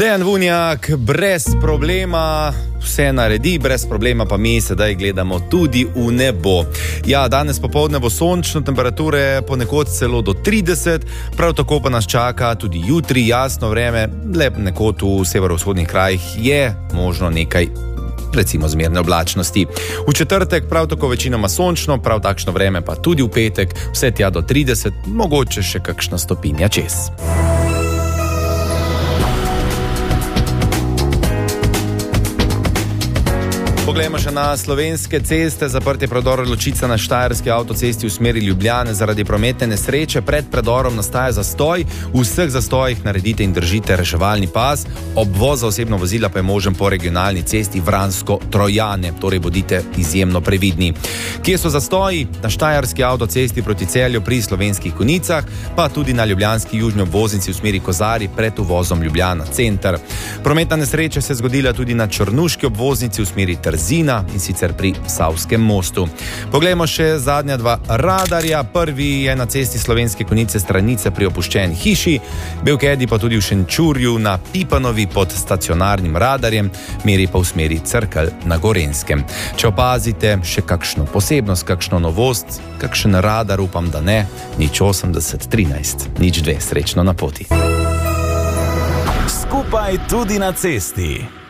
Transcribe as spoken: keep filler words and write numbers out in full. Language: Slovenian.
Dejan Vunjak brez problema vse naredi, brez problema pa mi sedaj gledamo tudi v nebo. Ja, danes popoldne bo sončno, temperature ponekod celo do trideset, prav tako pa nas čaka tudi jutri jasno vreme, le nekod v severovzhodnih krajih je možno nekaj recimo zmerne oblačnosti. V četrtek prav tako večinoma sončno, prav takšno vreme pa tudi v petek, vse tja do trideset, mogoče še kakšna stopinja čez. Poglejmo še na slovenske ceste. Zaprtje predora Ločica na štajerski avtocesti v smeri Ljubljane zaradi prometne nesreče. Pred predorom nastaja zastoj. V vseh zastojih naredite in držite reševalni pas. Obvoz za osebno vozila pa je možen po regionalni cesti Vransko-Trojane. Torej bodite izjemno previdni. Kje so zastoji? Na štajerski avtocesti proti Celju pri Slovenskih Konjicah, pa tudi na ljubljanski južni obvoznici v smeri Kozarij pred uvozom Ljubljana center. Prometna nesreča se je zgodila tudi na črnuški obvoznici v smeri Trzina in sicer pri Savskem mostu. Poglejmo še zadnja dva radarja. Prvi je na cesti Slovenske Konjice Stranice pri opuščeni hiši, Belkedi pa tudi v Šenčurju na Pipanovi pod stacionarnim radarjem, meri pa v smeri Cerkelj na Gorenjskem. Če opazite še kakšno posebnost, kakšno novost, kakšen radar, upam, da ne, nič osemdeset trinajst, nič dve, srečno na poti. Skupaj tudi na cesti.